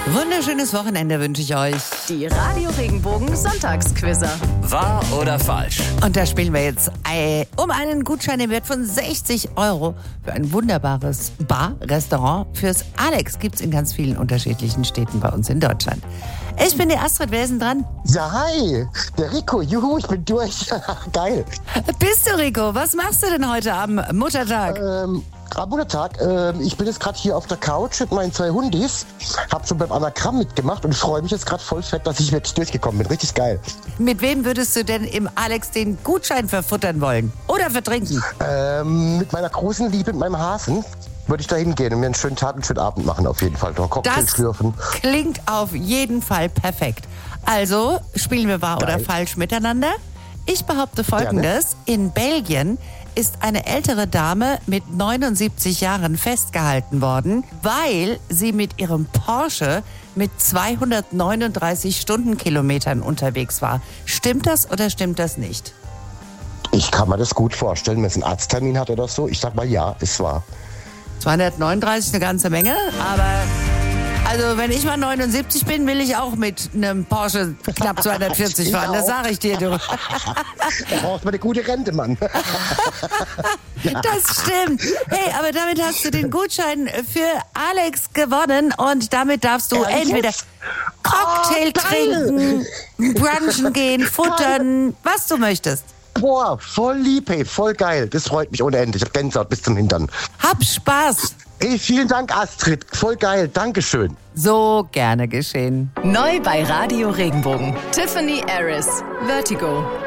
Wunderschönes Wochenende wünsche ich euch. Die Radio Regenbogen Sonntagsquizzer. Wahr oder falsch? Und da spielen wir jetzt um einen Gutschein im Wert von 60 € für ein wunderbares Bar-Restaurant fürs Alex. Gibt's in ganz vielen unterschiedlichen Städten bei uns in Deutschland. Ich bin die Astrid, wer ist denn dran? Ja, hi, der Rico, juhu, ich bin durch. Geil. Bist du, Rico? Was machst du denn heute am Muttertag? Am Muttertag, ich bin jetzt gerade hier auf der Couch mit meinen 2 Hundis, hab schon beim Anagramm mitgemacht und freue mich jetzt gerade voll fett, dass ich wirklich durchgekommen bin. Richtig geil. Mit wem würdest du denn im Alex den Gutschein verfuttern wollen? Oder vertrinken? Mit meiner großen Liebe, mit meinem Hasen, würde ich da hingehen und mir einen schönen Tag, einen schönen Abend machen auf jeden Fall. Doch Cocktail schlürfen. Klingt auf jeden Fall perfekt. Also, spielen wir wahr oder falsch miteinander? Ich behaupte Folgendes. In Belgien ist eine ältere Dame mit 79 Jahren festgehalten worden, weil sie mit ihrem Porsche mit 239 Stundenkilometern unterwegs war. Stimmt das oder stimmt das nicht? Ich kann mir das gut vorstellen, wenn es einen Arzttermin hat oder so. Ich sag mal ja, ist wahr. 239 eine ganze Menge, aber also wenn ich mal 79 bin, will ich auch mit einem Porsche knapp 240 fahren, das sage ich dir, du. Da braucht man eine gute Rente, Mann. Das stimmt. Hey, aber damit hast du den Gutschein für Alex gewonnen und damit darfst du entweder Cocktail trinken, brunchen gehen, futtern, was du möchtest. Boah, voll lieb, hey, voll geil. Das freut mich ohne Ende. Ich hab Gänsehaut bis zum Hintern. Hab Spaß. Hey, vielen Dank, Astrid. Voll geil. Dankeschön. So gerne geschehen. Neu bei Radio Regenbogen. Tiffany Harris. Vertigo.